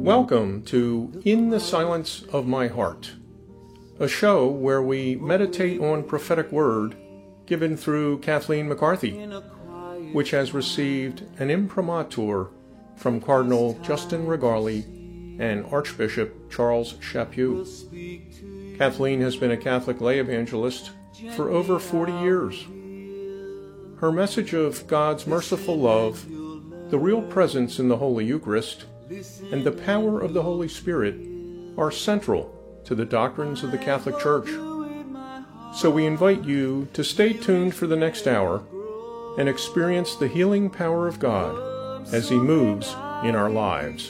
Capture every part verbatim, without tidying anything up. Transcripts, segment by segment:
Welcome to In the Silence of My Heart, a show where we meditate on prophetic word given through Kathleen McCarthy, which has received an imprimatur from Cardinal Justin Regali and Archbishop Charles Chaput. Kathleen has been a Catholic lay evangelist for over forty years. Her message of God's merciful love, the real presence in the Holy Eucharist, and the power of the Holy Spirit are central to the doctrines of the Catholic Church. So we invite you to stay tuned for the next hour and experience the healing power of God as He moves in our lives.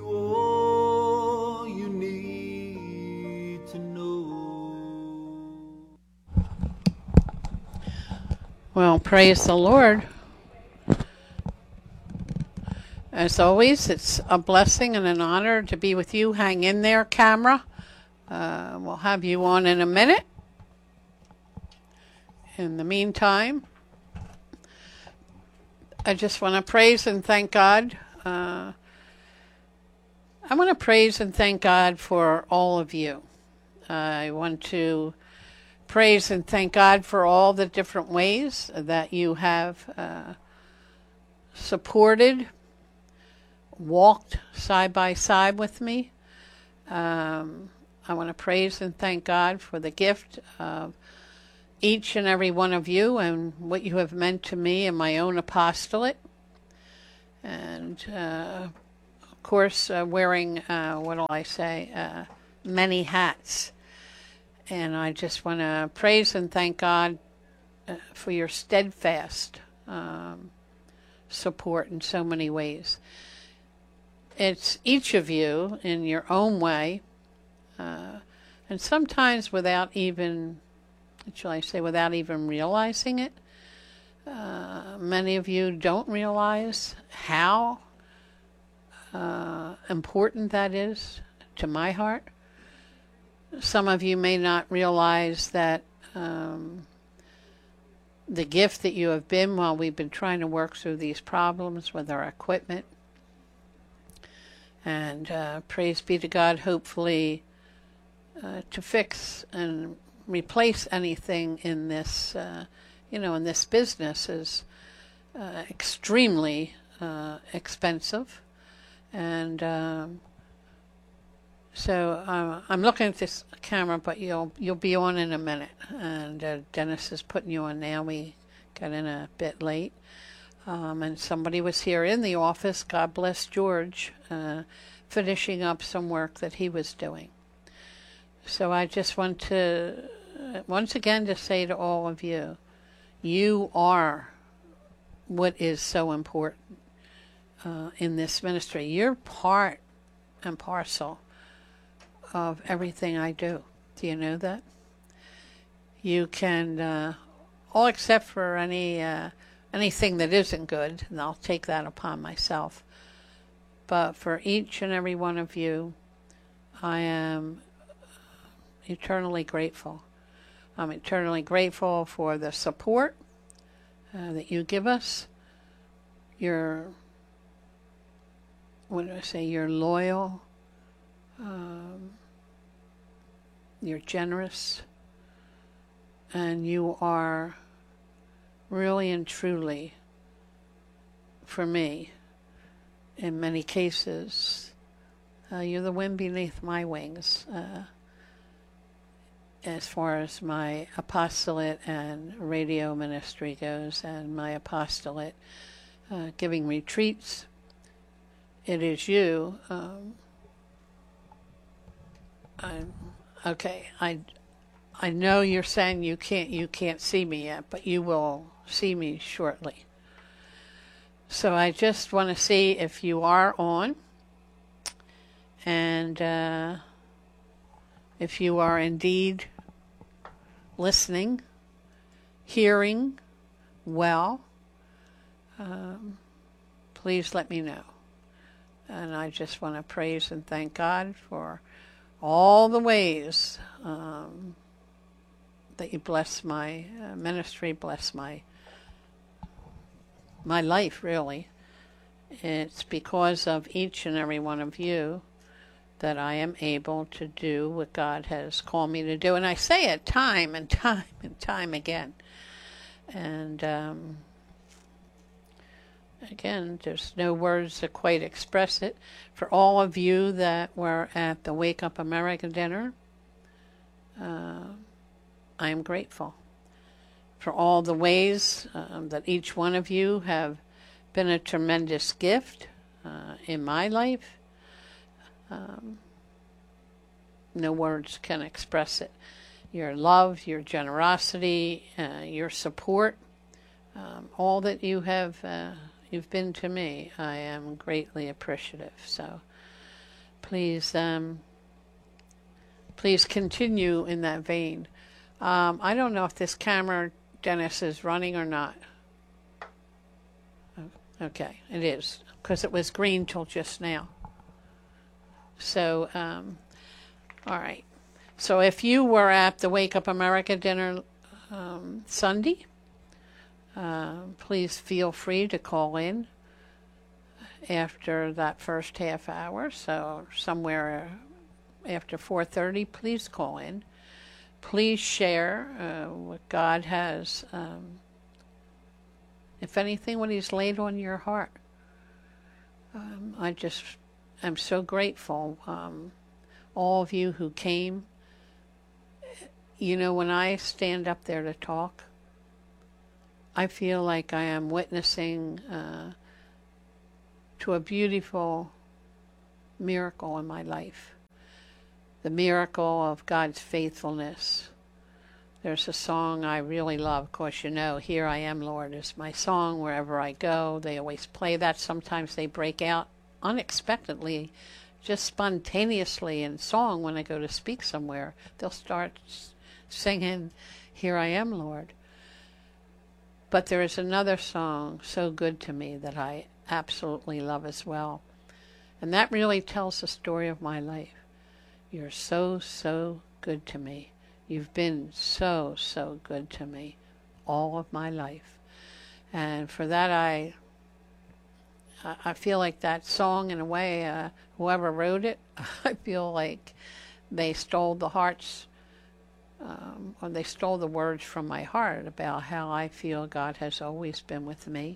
Well, praise the Lord. As always, it's a blessing and an honor to be with you. Hang in there, camera. Uh, we'll have you on in a minute. In the meantime, I just want to praise and thank God. Uh, I want to praise and thank God for all of you. Uh, I want to praise and thank God for all the different ways that you have uh, supported, walked side by side with me. Um, I want to praise and thank God for the gift of each and every one of you and what you have meant to me in my own apostolate. And, uh, of course, uh, wearing, uh, what do I say, uh, many hats. And I just want to praise and thank God uh, for your steadfast um, support in so many ways. It's each of you in your own way, uh, and sometimes without even, shall I say, without even realizing it. Uh, many of you don't realize how uh, important that is to my heart. Some of you may not realize that um, the gift that you have been while we've been trying to work through these problems with our equipment. And uh, praise be to God, hopefully uh, to fix and replace anything in this, uh, you know, in this business is uh, extremely uh, expensive. And um, so uh, I'm looking at this camera, but you'll you'll be on in a minute. And uh, Dennis is putting you on now. We got in a bit late. Um, and somebody was here in the office, God bless George, uh, finishing up some work that he was doing. So I just want to, uh, once again, to say to all of you, you are what is so important uh, in this ministry. You're part and parcel of everything I do. Do you know that? You can, uh, all except for any... Uh, anything that isn't good, and I'll take that upon myself. But for each and every one of you, I am eternally grateful. I'm eternally grateful for the support uh, that you give us. Your, what do I say, you're loyal, um, you're generous, and you are really and truly, for me, in many cases, uh, you're the wind beneath my wings, uh, as far as my apostolate and radio ministry goes, and my apostolate uh, giving retreats. It is you. Um, I'm, okay, I, I know you're saying you can't, you can't see me yet, but you will see me shortly. So I just want to see if you are on, and uh, if you are indeed listening, hearing well, um, please let me know. And I just want to praise and thank God for all the ways um, that you bless my uh, ministry, bless my my life, really. It's because of each and every one of you that I am able to do what God has called me to do. And I say it time and time and time again. And um, again, there's no words that quite express it. For all of you that were at the Wake Up America dinner, uh, I am grateful for all the ways um, that each one of you have been a tremendous gift uh, in my life. Um, no words can express it. Your love, your generosity, uh, your support, um, all that you have uh, you've been to me, I am greatly appreciative. So please, um, please continue in that vein. Um, I don't know if this camera, Dennis, is running or not. Okay, it is, because it was green till just now. So, um, all right. So if you were at the Wake Up America dinner um, Sunday, uh, please feel free to call in after that first half hour. So somewhere after four thirty, please call in. Please share uh, what God has, um, if anything, what He's laid on your heart. Um, I just am so grateful. Um, all of you who came. You know, when I stand up there to talk, I feel like I am witnessing uh, to a beautiful miracle in my life. The miracle of God's faithfulness. There's a song I really love. Of course, you know, Here I Am, Lord, is my song wherever I go. They always play that. Sometimes they break out unexpectedly, just spontaneously in song when I go to speak somewhere. They'll start singing, Here I Am, Lord. But there is another song so good to me that I absolutely love as well. And that really tells the story of my life. You're so, so good to me. You've been so, so good to me all of my life. And for that, I I feel like that song, in a way, uh, whoever wrote it, I feel like they stole the hearts, um, or they stole the words from my heart about how I feel God has always been with me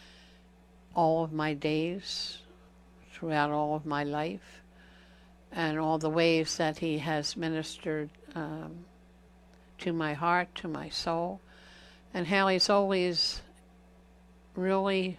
all of my days, throughout all of my life, and all the ways that He has ministered um, to my heart, to my soul, and how He's always really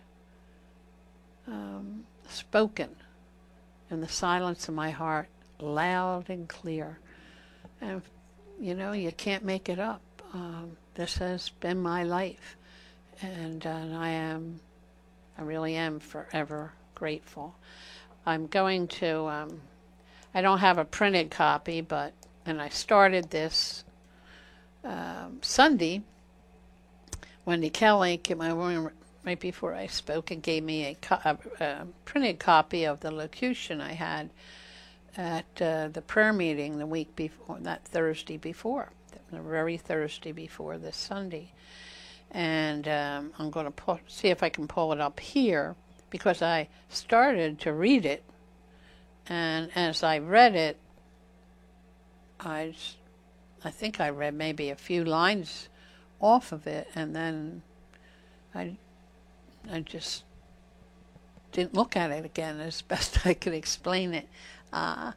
um, spoken in the silence of my heart, loud and clear. And, you know, you can't make it up. Um, this has been my life, and, uh, and I am, I really am forever grateful. I'm going to, um, I don't have a printed copy, but, and I started this um, Sunday. Wendy Kelly came my room right before I spoke and gave me a, co- a, a printed copy of the locution I had at uh, the prayer meeting the week before, that Thursday before, the very Thursday before this Sunday. And um, I'm going to pull, see if I can pull it up here, because I started to read it, and as I read it, I, just, I think I read maybe a few lines off of it, and then I I just didn't look at it again as best I could explain it. Uh,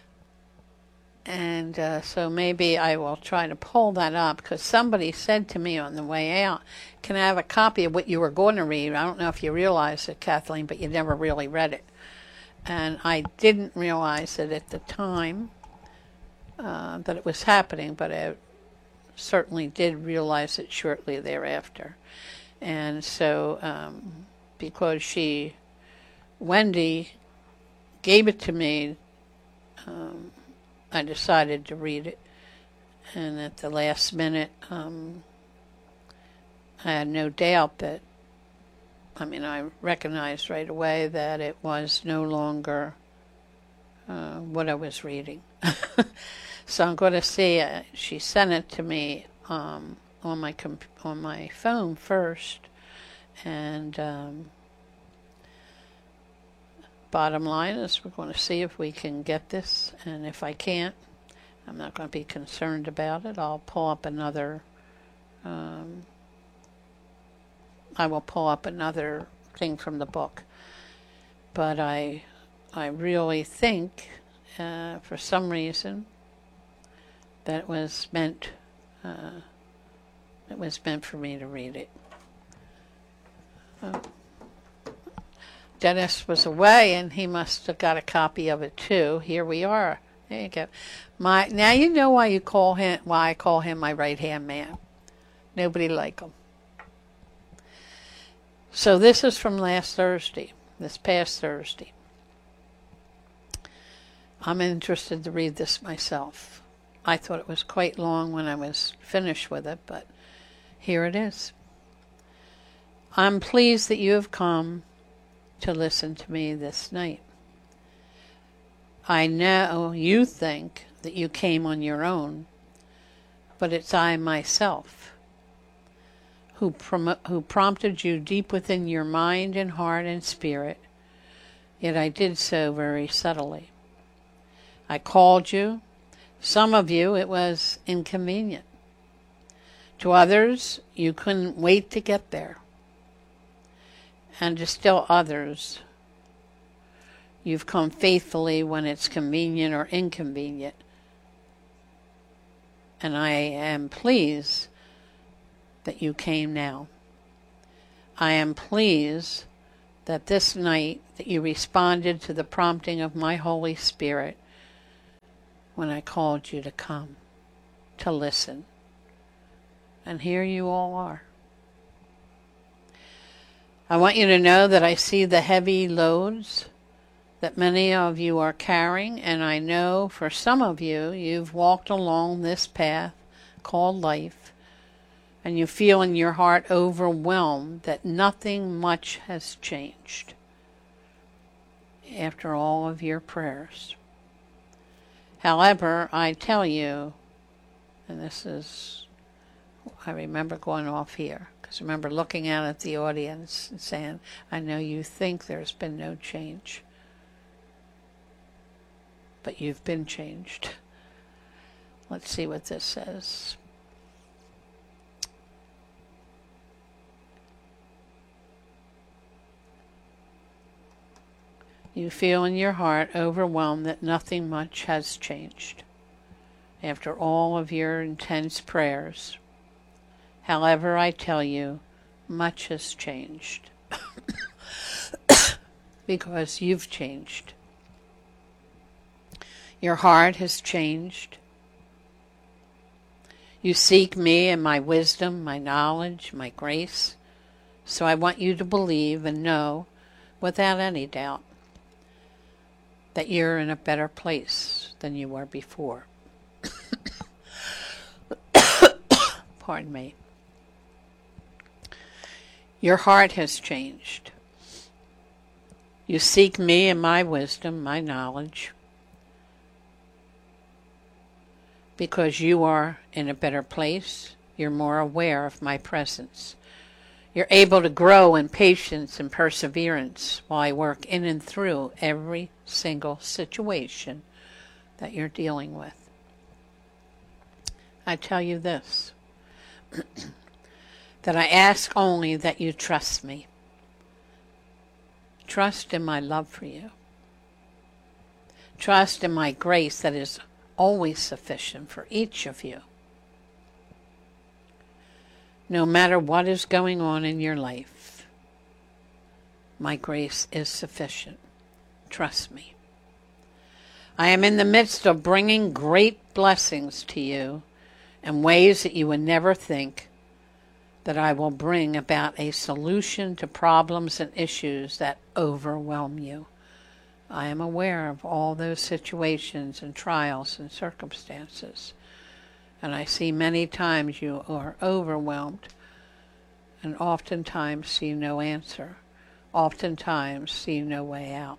and uh, so maybe I will try to pull that up, because somebody said to me on the way out, can I have a copy of what you were going to read? I don't know if you realize it, Kathleen, but you never really read it. And I didn't realize it at the time uh, that it was happening, but I certainly did realize it shortly thereafter. And so, um, because she, Wendy, gave it to me, um, I decided to read it. And at the last minute, um, I had no doubt that, I mean, I recognized right away that it was no longer uh, what I was reading. So I'm going to see, uh, she sent it to me um, on my comp- on my phone first, and um, bottom line is we're going to see if we can get this, and if I can't, I'm not going to be concerned about it. I'll pull up another, um, I will pull up another thing from the book. But I, I really think, uh, for some reason, that it was meant, uh, it was meant for me to read it. Oh. Dennis was away, and he must have got a copy of it too. Here we are. There you go. My now you know why you call him. Why I call him my right hand man. Nobody like him. So this is from last Thursday. This past Thursday. I'm interested to read this myself. I thought it was quite long when I was finished with it, but here it is. I'm pleased that you have come to listen to me this night. I know you think that you came on your own, but it's I myself who, prom- who prompted you deep within your mind and heart and spirit, yet I did so very subtly. I called you. Some of you it was inconvenient. To others, you couldn't wait to get there. And to still others, you've come faithfully when it's convenient or inconvenient. And I am pleased that you came now. I am pleased that this night that you responded to the prompting of my Holy Spirit when I called you to come, to listen. And here you all are. I want you to know that I see the heavy loads that many of you are carrying, and I know for some of you, you've walked along this path called life, and you feel in your heart overwhelmed that nothing much has changed after all of your prayers. However, I tell you, and this is, I remember going off here, because I remember looking out at the audience and saying, I know you think there's been no change, but you've been changed. Let's see what this says. You feel in your heart overwhelmed that nothing much has changed after all of your intense prayers. However, I tell you, much has changed because you've changed. Your heart has changed. You seek me and my wisdom, my knowledge, my grace. So I want you to believe and know without any doubt that you're in a better place than you were before. Pardon me. Your heart has changed. You seek me and my wisdom, my knowledge, because you are in a better place. You're more aware of my presence. You're able to grow in patience and perseverance while I work in and through every single situation that you're dealing with. I tell you this, that I ask only that you trust me. Trust in my love for you. Trust in my grace that is always sufficient for each of you. No matter what is going on in your life, my grace is sufficient. Trust me. I am in the midst of bringing great blessings to you in ways that you would never think that I will bring about a solution to problems and issues that overwhelm you. I am aware of all those situations and trials and circumstances, and I see many times you are overwhelmed and oftentimes see no answer, oftentimes see no way out.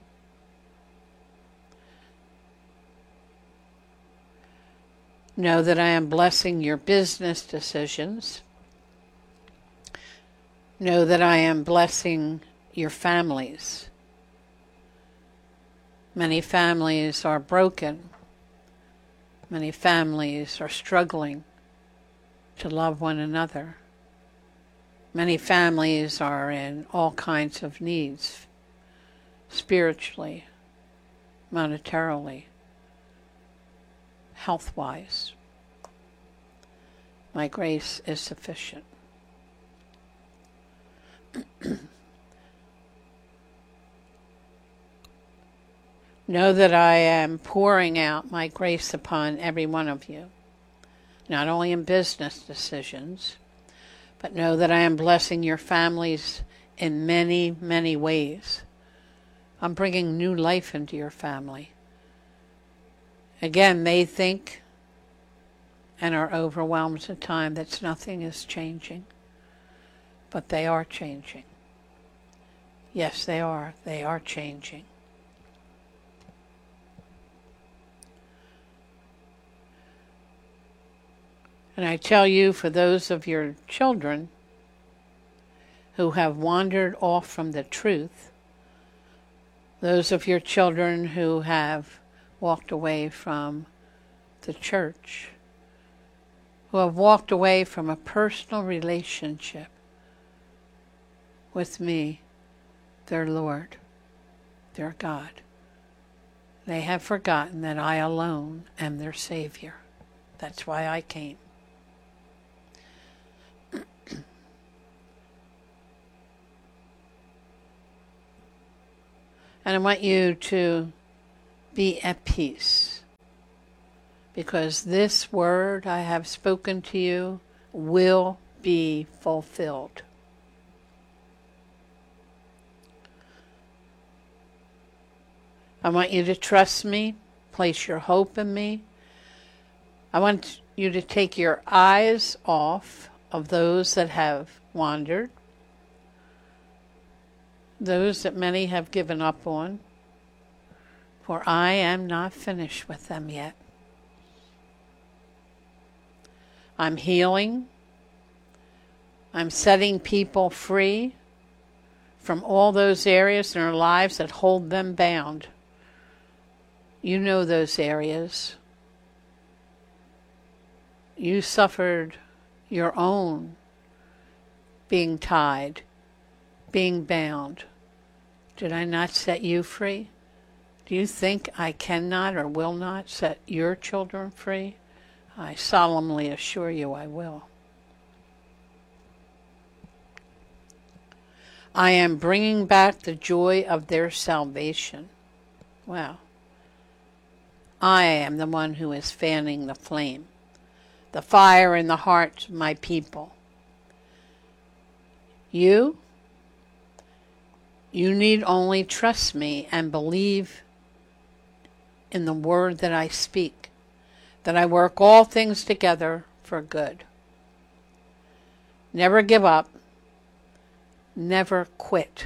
Know that I am blessing your business decisions. Know that I am blessing your families. Many families are broken. Many families are struggling to love one another. Many families are in all kinds of needs, spiritually, monetarily, health-wise. My grace is sufficient. Know that I am pouring out my grace upon every one of you, not only in business decisions, but know that I am blessing your families in many, many ways. I'm bringing new life into your family. Again, they think and are overwhelmed at times that nothing is changing, but they are changing. Yes, they are. They are changing. And I tell you, for those of your children who have wandered off from the truth, those of your children who have walked away from the church, who have walked away from a personal relationship with me, their Lord, their God, they have forgotten that I alone am their Savior. That's why I came. And I want you to be at peace, because this word I have spoken to you will be fulfilled. I want you to trust me, place your hope in me. I want you to take your eyes off of those that have wandered, those that many have given up on, for I am not finished with them yet. I'm healing. I'm setting people free from all those areas in their lives that hold them bound. You know those areas. You suffered your own being tied, being bound. Did I not set you free? Do you think I cannot or will not set your children free? I solemnly assure you I will. I am bringing back the joy of their salvation. Wow. I am the one who is fanning the flame, the fire in the hearts of my people. You? You need only trust me and believe in the word that I speak, that I work all things together for good. Never give up. Never quit.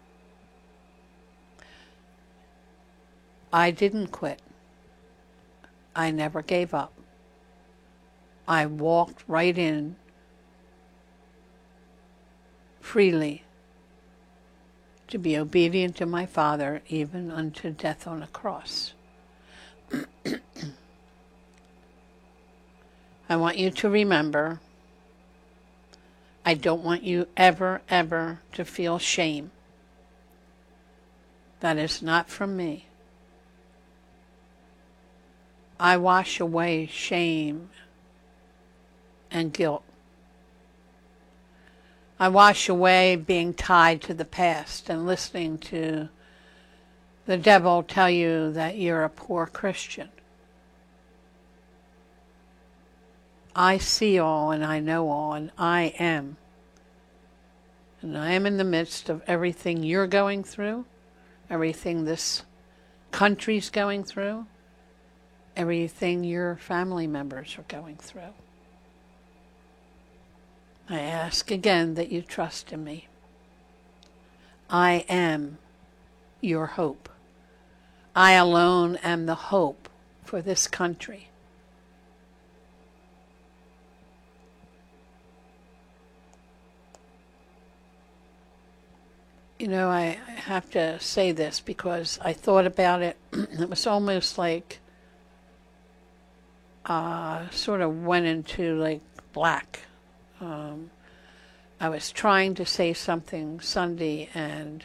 I didn't quit. I never gave up. I walked right in freely to be obedient to my Father, even unto death on a cross. I want you to remember, I don't want you ever, ever to feel shame. That is not from me. I wash away shame and guilt. I wash away being tied to the past and listening to the devil tell you that you're a poor Christian. I see all and I know all, and I am. And I am in the midst of everything you're going through, everything this country's going through, everything your family members are going through. I ask again that you trust in me. I am your hope. I alone am the hope for this country. You know, I, I have to say this because I thought about it. It was almost like uh, sort of went into like black. Um, I was trying to say something Sunday and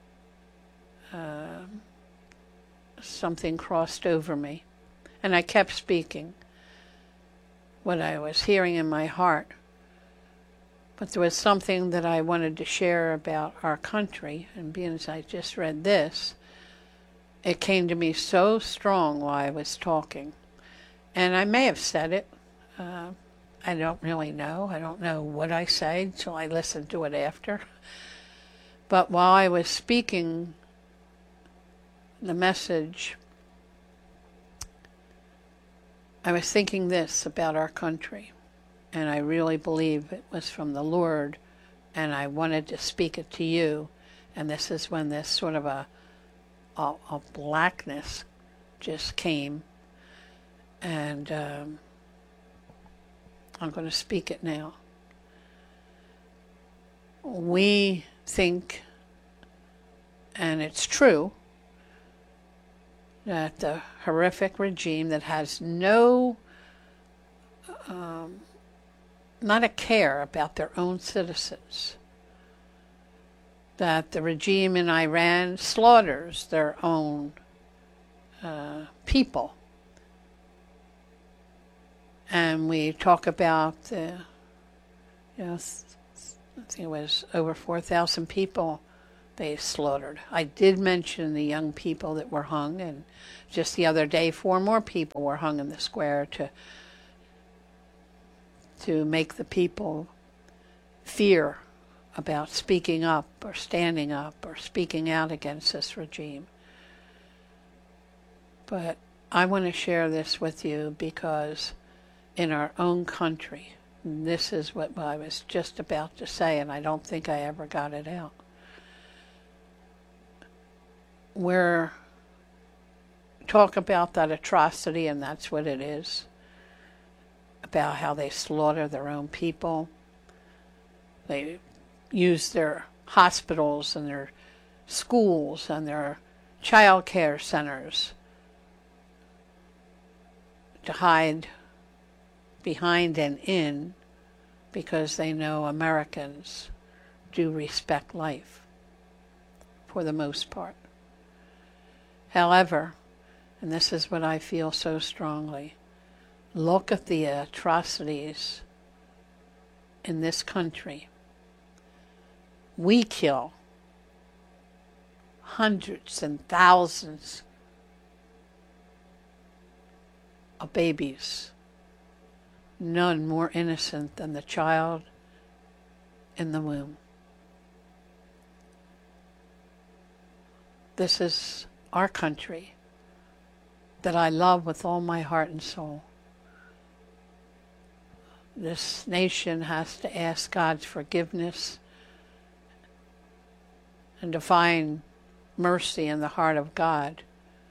uh, something crossed over me. And I kept speaking what I was hearing in my heart. But there was something that I wanted to share about our country, and being as I just read this, it came to me so strong while I was talking. And I may have said it. Uh, I don't really know. I don't know what I say until I listen to it after. But while I was speaking the message, I was thinking this about our country. And I really believe it was from the Lord, and I wanted to speak it to you. And this is when this sort of a, a, a blackness just came. And um, I'm going to speak it now. We think, and it's true, that the horrific regime that has no um, not a care about their own citizens, that the regime in Iran slaughters their own uh, people. And we talk about, the, you know, I think it was over four thousand people they slaughtered. I did mention the young people that were hung, and just the other day, four more people were hung in the square to to make the people fear about speaking up or standing up or speaking out against this regime. But I want to share this with you because in our own country, this is what I was just about to say, and I don't think I ever got it out. We're talk about that atrocity, and that's what it is, about how they slaughter their own people. They use their hospitals and their schools and their child care centers to hide behind and in, because they know Americans do respect life for the most part. However, and this is what I feel so strongly, look at the atrocities in this country. We kill hundreds and thousands of babies, none more innocent than the child in the womb. This is our country that I love with all my heart and soul. This nation has to ask God's forgiveness and to find mercy in the heart of God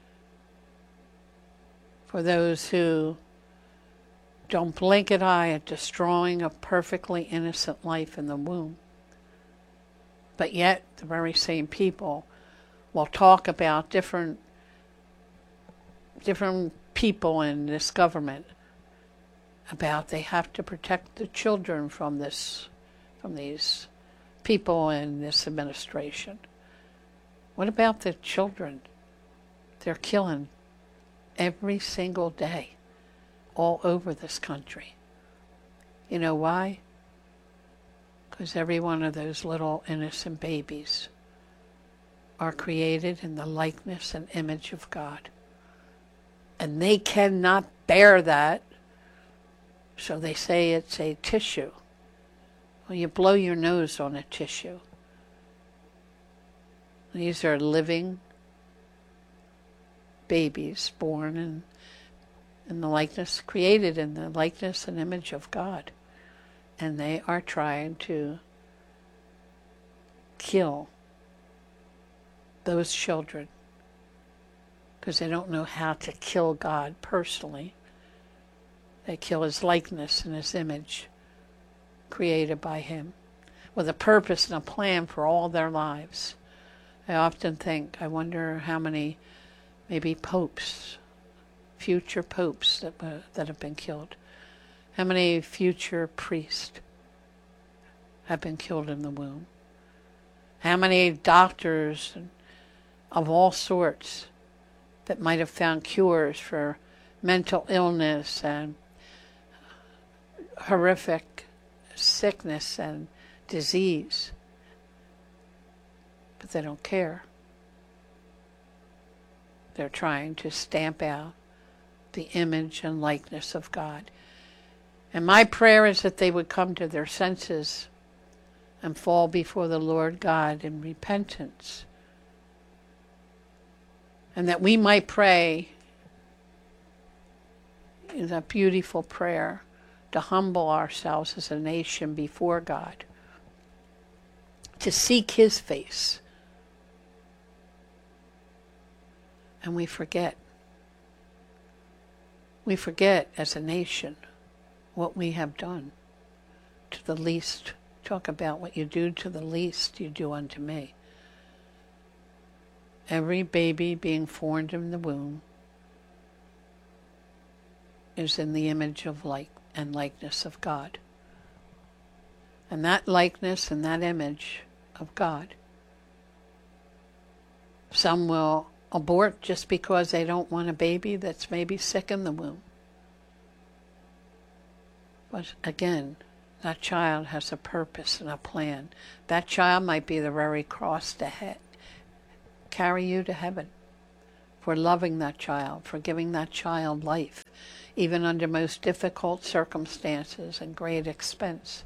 for those who don't blink an eye at destroying a perfectly innocent life in the womb. But yet, the very same people will talk about different different people in this government about they have to protect the children from this, from these people in this administration. What about the children? They're killing every single day all over this country. You know why? Because every one of those little innocent babies are created in the likeness and image of God. And they cannot bear that, so they say it's a tissue. Well, you blow your nose on a tissue. These are living babies born in, in the likeness, created in the likeness and image of God. And they are trying to kill those children because they don't know how to kill God personally. They kill his likeness and his image created by him with a purpose and a plan for all their lives. I often think, I wonder how many maybe popes, future popes that were, that have been killed. How many future priests have been killed in the womb? How many doctors of all sorts that might have found cures for mental illness and horrific sickness and disease, but they don't care. They're trying to stamp out the image and likeness of God. And my prayer is that they would come to their senses and fall before the Lord God in repentance. And that we might pray in a beautiful prayer to humble ourselves as a nation before God, to seek His face. And we forget. We forget as a nation what we have done to the least. Talk about what you do to the least, you do unto me. Every baby being formed in the womb is in the image of like and likeness of God. And that likeness and that image of God, some will abort just because they don't want a baby that's maybe sick in the womb. But again, that child has a purpose and a plan. That child might be the very cross to he- carry you to heaven for loving that child, for giving that child life, even under most difficult circumstances and great expense.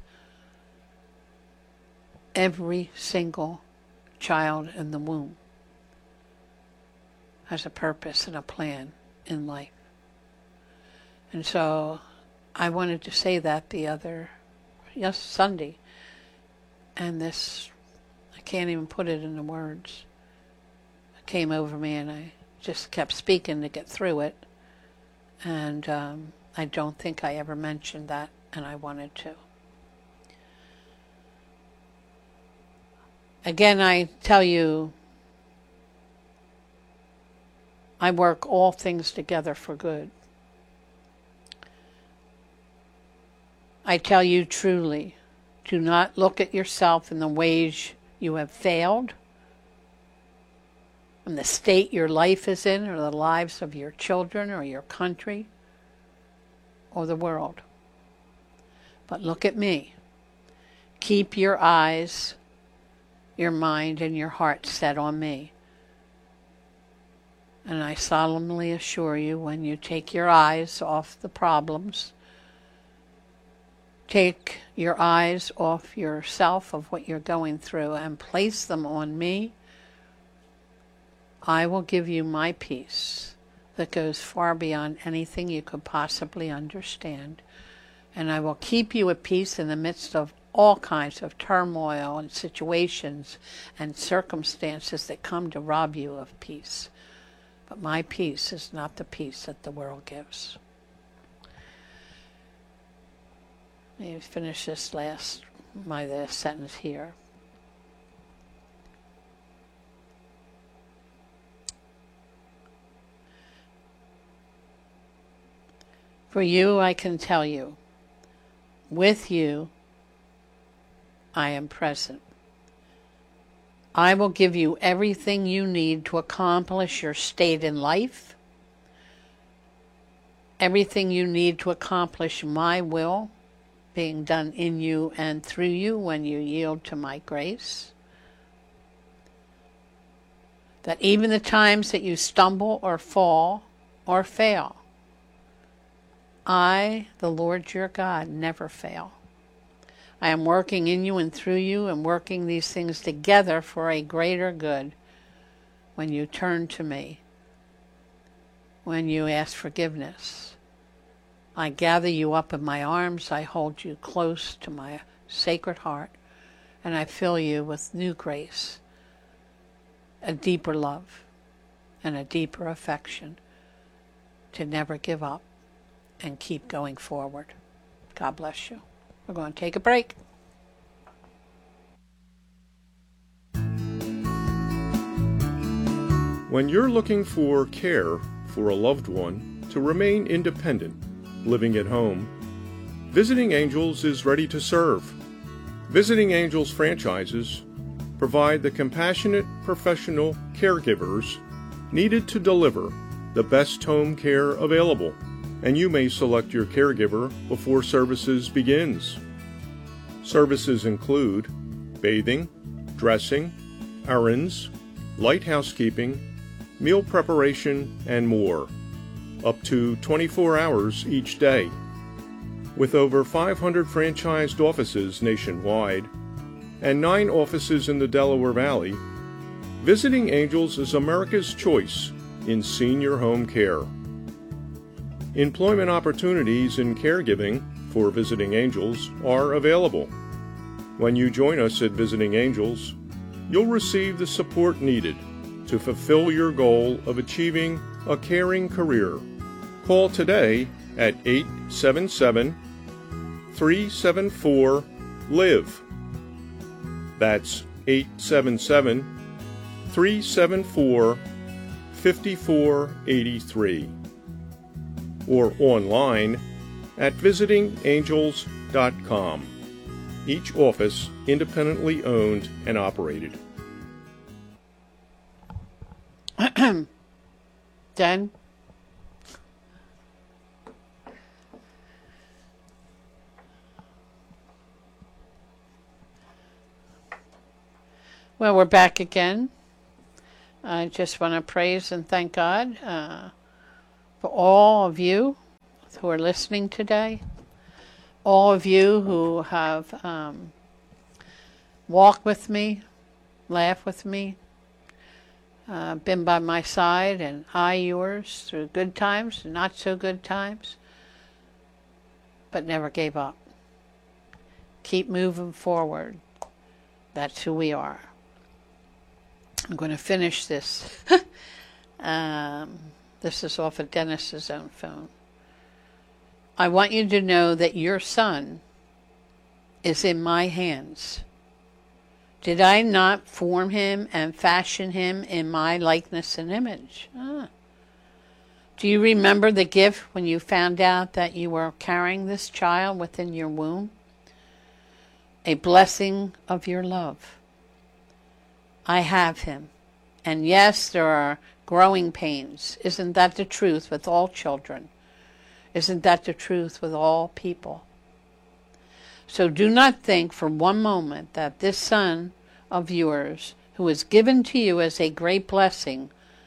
Every single child in the womb has a purpose and a plan in life. And so I wanted to say that the other, yes, Sunday. And this, I can't even put it into words. It came over me and I just kept speaking to get through it. And um, I don't think I ever mentioned that, and I wanted to. Again, I tell you, I work all things together for good. I tell you truly, do not look at yourself in the ways you have failed, in the state your life is in, or the lives of your children, or your country, or the world. But look at me. Keep your eyes, your mind, and your heart set on me. And I solemnly assure you, when you take your eyes off the problems, take your eyes off yourself, of what you're going through, and place them on me, I will give you my peace that goes far beyond anything you could possibly understand. And I will keep you at peace in the midst of all kinds of turmoil and situations and circumstances that come to rob you of peace. But my peace is not the peace that the world gives. Let me finish this last, my last sentence here. For you, I can tell you, with you, I am present. I will give you everything you need to accomplish your state in life, everything you need to accomplish my will, being done in you and through you when you yield to my grace. That even the times that you stumble or fall or fail, I, the Lord your God, never fail. I am working in you and through you and working these things together for a greater good when you turn to me, when you ask forgiveness. I gather you up in my arms, I hold you close to my sacred heart, and I fill you with new grace, a deeper love, and a deeper affection to never give up and keep going forward. God bless you. We're going to take a break. When you're looking for care for a loved one to remain independent, living at home, Visiting Angels is ready to serve. Visiting Angels franchises provide the compassionate professional caregivers needed to deliver the best home care available, and you may select your caregiver before services begins. Services include bathing, dressing, errands, light housekeeping, meal preparation, and more, up to twenty-four hours each day. With over five hundred franchised offices nationwide and nine offices in the Delaware Valley, Visiting Angels is America's choice in senior home care. Employment opportunities in caregiving for Visiting Angels are available. When you join us at Visiting Angels, you'll receive the support needed to fulfill your goal of achieving a caring career. Call today at eight seven seven, three seven four, LIVE. That's eight seven seven, three seven four, five four eight three. Or online at visiting angels dot com. Each office independently owned and operated. Jen? Well, we're back again. I just want to praise and thank God uh, for all of you who are listening today, all of you who have um, walked with me, laughed with me, uh, been by my side, and I yours through good times and not so good times, but never gave up. Keep moving forward. That's who we are. I'm going to finish this. um, this is off of Dennis's own phone. I want you to know that your son is in my hands. Did I not form him and fashion him in my likeness and image? Ah. Do you remember the gift when you found out that you were carrying this child within your womb? A blessing of your love. I have him. And yes, there are growing pains. Isn't that the truth with all children? Isn't that the truth with all people? So do not think for one moment that this son of yours, who is given to you as a great blessing,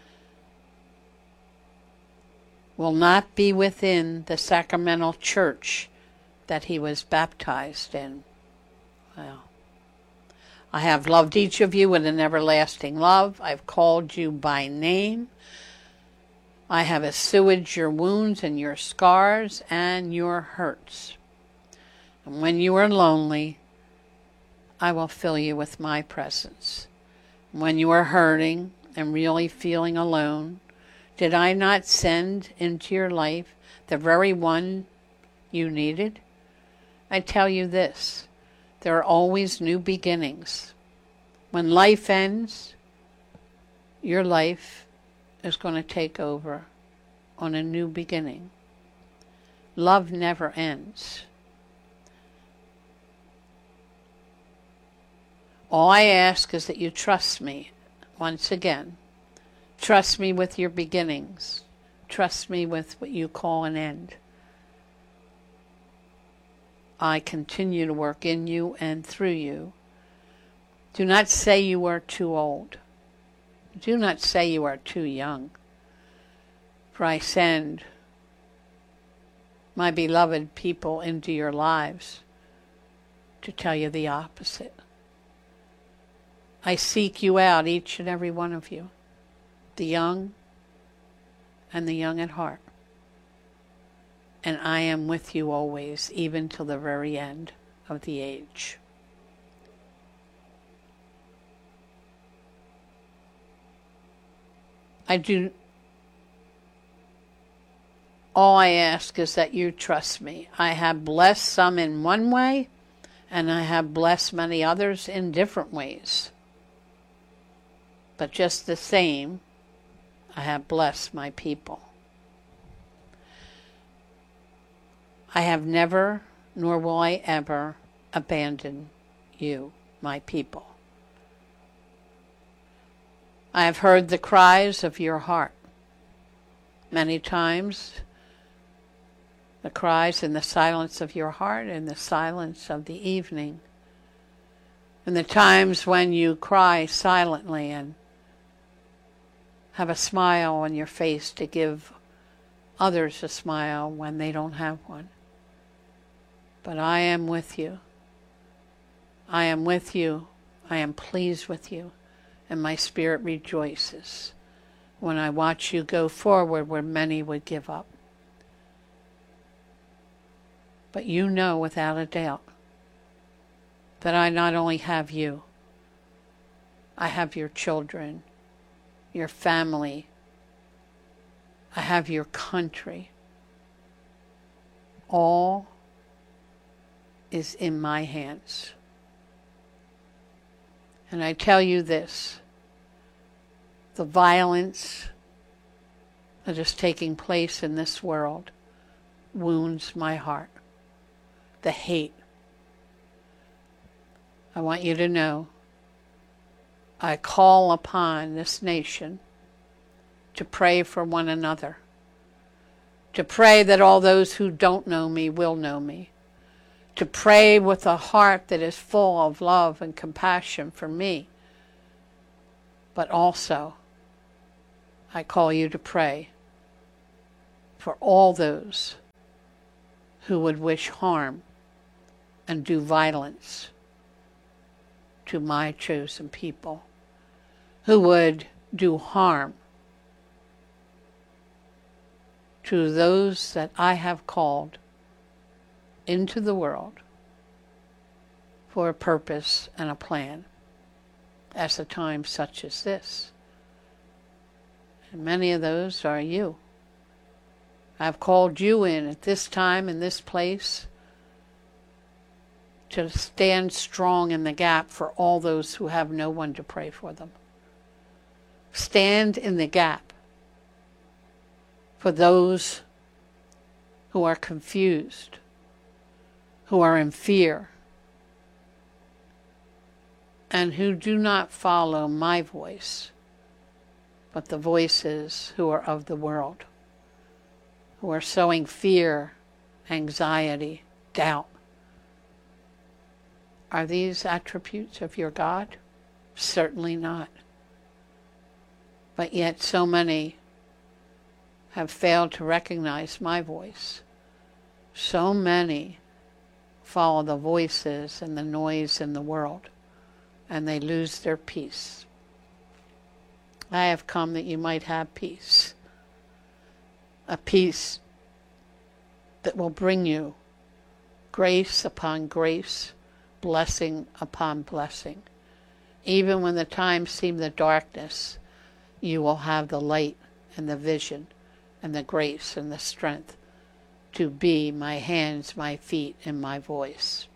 will not be within the sacramental church that he was baptized in. Well, I have loved each of you with an everlasting love. I've called you by name. I have assuaged your wounds and your scars and your hurts. And when you are lonely, I will fill you with my presence. When you are hurting and really feeling alone, did I not send into your life the very one you needed? I tell you this. There are always new beginnings. When life ends, your life is going to take over on a new beginning. Love never ends. All I ask is that you trust me once again. Trust me with your beginnings. Trust me with what you call an end. I continue to work in you and through you. Do not say you are too old. Do not say you are too young. For I send my beloved people into your lives to tell you the opposite. I seek you out, each and every one of you, the young and the young at heart. And I am with you always, even till the very end of the age. I do, all I ask is that you trust me. I have blessed some in one way, and I have blessed many others in different ways. But just the same, I have blessed my people. I have never, nor will I ever, abandon you, my people. I have heard the cries of your heart. Many times, the cries in the silence of your heart, in the silence of the evening, and the times when you cry silently and have a smile on your face to give others a smile when they don't have one. But I am with you. I am with you. I am pleased with you. And my spirit rejoices when I watch you go forward where many would give up. But you know without a doubt that I not only have you, I have your children, your family, I have your country. All is in my hands. And I tell you this, the violence that is taking place in this world wounds my heart. The hate. I want you to know, I call upon this nation to pray for one another, to pray that all those who don't know me will know me, to pray with a heart that is full of love and compassion for me. But also, I call you to pray for all those who would wish harm and do violence to my chosen people, who would do harm to those that I have called into the world for a purpose and a plan at a time such as this. And many of those are you. I've called you in at this time, in this place, to stand strong in the gap for all those who have no one to pray for them. Stand in the gap for those who are confused, who are in fear, and who do not follow my voice, but the voices who are of the world, who are sowing fear, anxiety, doubt. Are these attributes of your God? Certainly not. But yet so many have failed to recognize my voice. So many follow the voices and the noise in the world, and they lose their peace. I have come that you might have peace. A peace that will bring you grace upon grace, blessing upon blessing. Even when the times seem the darkness, you will have the light and the vision and the grace and the strength to be my hands, my feet, and my voice.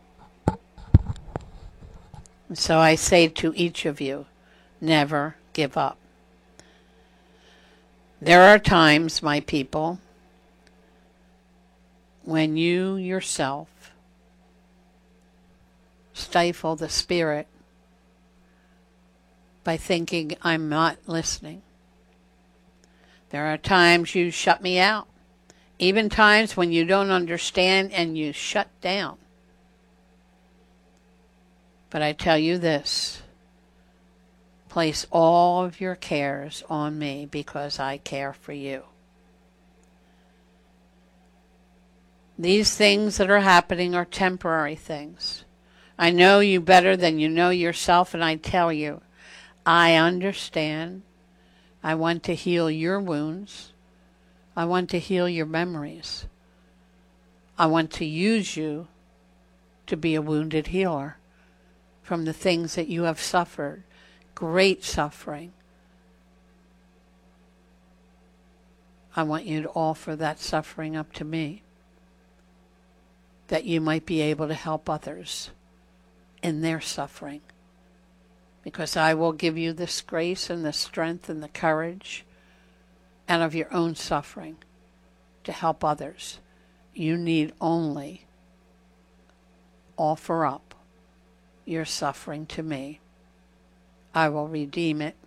And so I say to each of you, never give up. There are times, my people, when you yourself stifle the spirit by thinking I'm not listening. There are times you shut me out. Even times when you don't understand and you shut down. But I tell you this, place all of your cares on me because I care for you. These things that are happening are temporary things. I know you better than you know yourself, and I tell you, I understand. I want to heal your wounds. I want to heal your memories. I want to use you to be a wounded healer from the things that you have suffered, great suffering. I want you to offer that suffering up to me, that you might be able to help others in their suffering. Because I will give you this grace and the strength and the courage and of your own suffering to help others. You need only offer up your suffering to me. I will redeem it,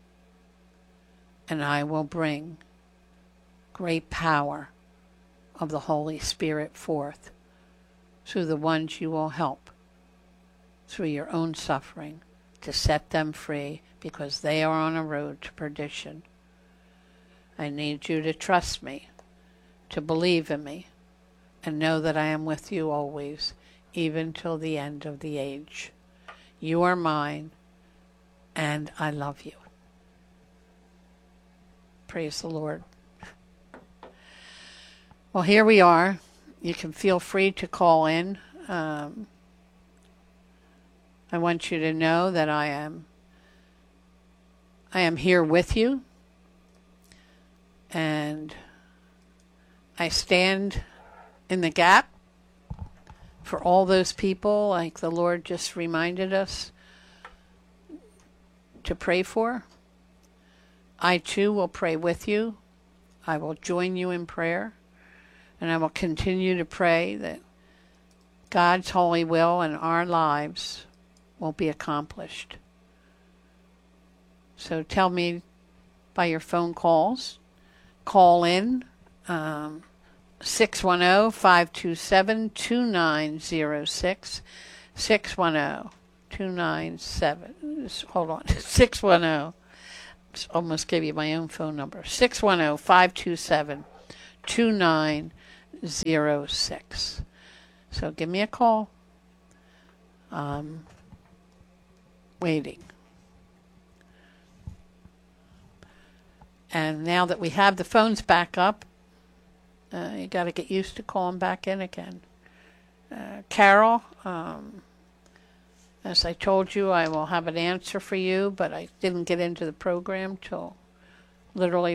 and I will bring great power of the Holy Spirit forth through the ones you will help, through your own suffering, to set them free, because they are on a road to perdition. I need you to trust me, to believe in me, and know that I am with you always, even till the end of the age. You are mine, and I love you. Praise the Lord. Well, here we are. You can feel free to call in. Um, I want you to know that I am I am here with you, and I stand in the gap for all those people, like the Lord just reminded us to pray for. I too will pray with you. I will join you in prayer, and I will continue to pray that God's holy will in our lives will be accomplished. So tell me by your phone calls. Call in um, six one zero, five two seven, two nine zero six, six one zero, two nine seven, hold on, six one zero, almost gave you my own phone number, six one zero, five two seven, two nine zero six. So give me a call. Um, waiting. And now that we have the phones back up, uh, you got to get used to calling back in again. Uh, Carol, um, as I told you, I will have an answer for you, but I didn't get into the program till literally